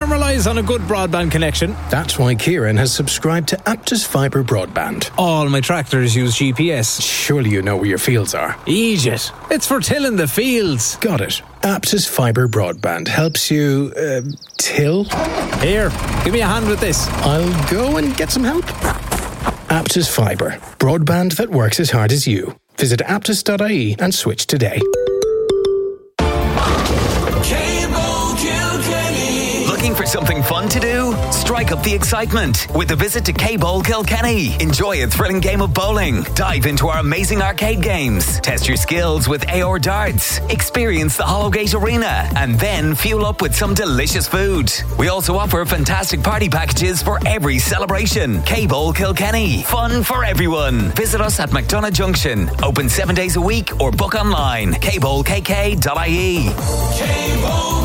farm relies on a good broadband connection. That's why Kieran has subscribed to Aptus Fibre Broadband. All my tractors use GPS. Surely you know where your fields are. Egypt. It's for tilling the fields. Got it. Aptus Fibre Broadband helps you, till? Here, give me a hand with this. I'll go and get some help. Aptus Fibre. Broadband that works as hard as you. Visit aptus.ie and switch today. Looking for something fun to do? Strike up the excitement with a visit to K-Bowl Kilkenny. Enjoy a thrilling game of bowling. Dive into our amazing arcade games. Test your skills with AR darts. Experience the Hollowgate Arena. And then fuel up with some delicious food. We also offer fantastic party packages for every celebration. K-Bowl Kilkenny. Fun for everyone. Visit us at McDonagh Junction. Open 7 days a week or book online. kbowlkk.ie. K-Bowl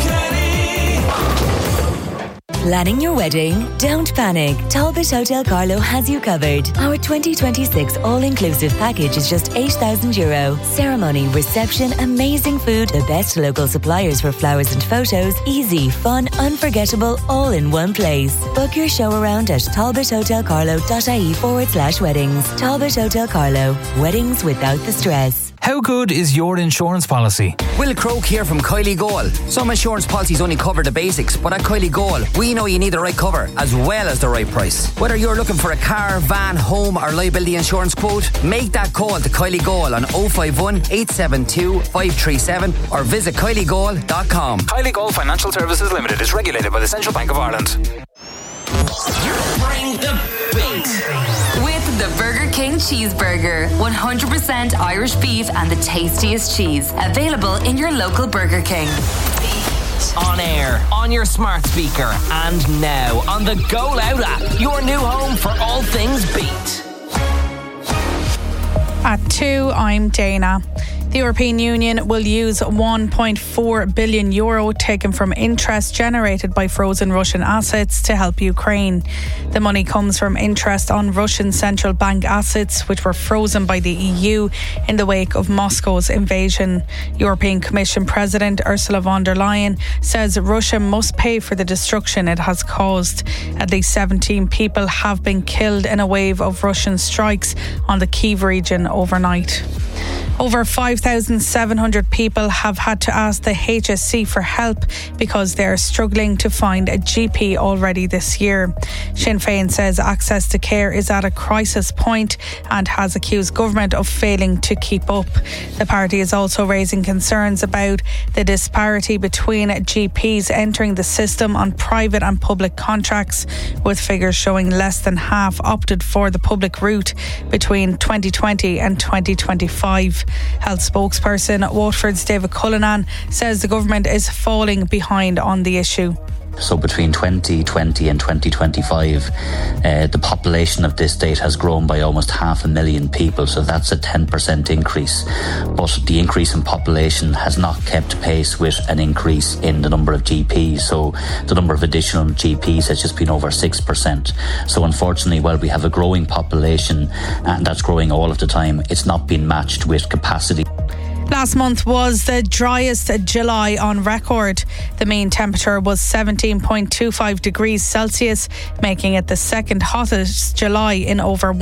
Planning your wedding? Don't panic. Talbot Hotel Carlo has you covered. Our 2026 all-inclusive package is just €8,000. Ceremony, reception, amazing food, the best local suppliers for flowers and photos, easy, fun, unforgettable, all in one place. Book your show around at talbothotelcarlo.ie/weddings. Talbot Hotel Carlo. Weddings without the stress. How good is your insurance policy? Will Croak here from Kylie Goal. Some insurance policies only cover the basics, but at Kylie Goal, we know you need the right cover as well as the right price. Whether you're looking for a car, van, home or liability insurance quote, make that call to Kylie Goal on 051 872 537 or visit KylieGoal.com. Kylie Goal Financial Services Limited is regulated by the Central Bank of Ireland. Bring the beat. With the Burger King Cheeseburger. 100% Irish beef and the tastiest cheese. Available in your local Burger King. On air, on your smart speaker, and now on the Go Loud app. Your new home for all things beat. At 2, I'm Dana. The European Union will use €1.4 billion taken from interest generated by frozen Russian assets to help Ukraine. The money comes from interest on Russian central bank assets which were frozen by the EU in the wake of Moscow's invasion. European Commission President Ursula von der Leyen says Russia must pay for the destruction it has caused. At least 17 people have been killed in a wave of Russian strikes on the Kyiv region overnight. Over 5,700 people have had to ask the HSE for help because they are struggling to find a GP already this year. Sinn Féin says access to care is at a crisis point and has accused government of failing to keep up. The party is also raising concerns about the disparity between GPs entering the system on private and public contracts, with figures showing less than half opted for the public route between 2020 and 2025. Health spokesperson Waterford's David Cullinan says the government is falling behind on the issue. So between 2020 and 2025, the population of this state has grown by almost 500,000 people. So that's a 10% increase. But the increase in population has not kept pace with an increase in the number of GPs. So the number of additional GPs has just been over 6%. So unfortunately, while we have a growing population, and that's growing all of the time, it's not been matched with capacity. Last month was the driest July on record. The mean temperature was 17.25 degrees Celsius, making it the second hottest July in over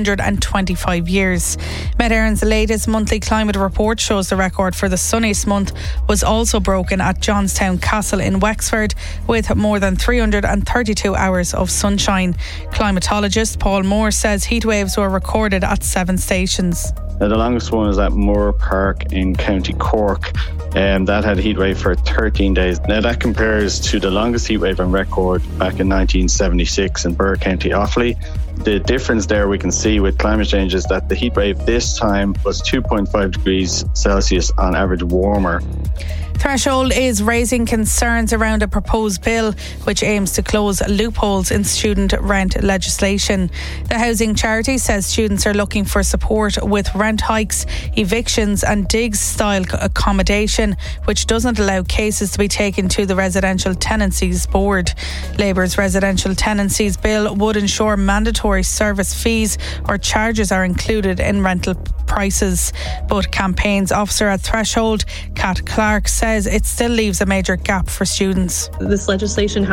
125 years. Met Éireann's latest monthly climate report shows the record for the sunniest month was also broken at Johnstown Castle in Wexford, with more than 332 hours of sunshine. Climatologist Paul Moore says heatwaves were recorded at 7 stations. The longest one is at Moore Park in County Cork, and that had a heatwave for 13 days. Now that compares to the longest heatwave on record back in 1976 in Burr County Offaly. The difference there we can see with climate change is that the heatwave this time was 2.5 degrees Celsius on average warmer. Threshold is raising concerns around a proposed bill which aims to close loopholes in student rent legislation. The housing charity says students are looking for support with rent hikes, evictions and digs-style accommodation, which doesn't allow cases to be taken to the Residential Tenancies Board. Labour's Residential Tenancies Bill would ensure mandatory service fees or charges are included in rental prices. But campaigns officer at Threshold, Kat Clark, says it still leaves a major gap for students. This legislation